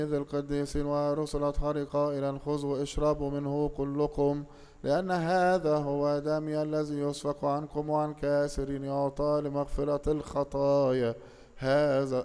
إذ القديسين ورسل الأطهار قائلا خذوا واشربوا منه كلكم، لأن هذا هو دمي الذي يسفك عنكم وعن كاسر يعطى لمغفرة الخطايا. هذا